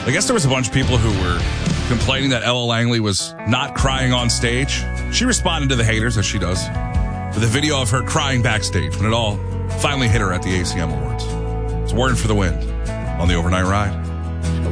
I guess there was a bunch of people who were complaining that Ella Langley was not crying on stage. She responded to the haters, as she does, with a video of her crying backstage when it all finally hit her at the ACM Awards. It's Word for the Wind on the Overnight Ride.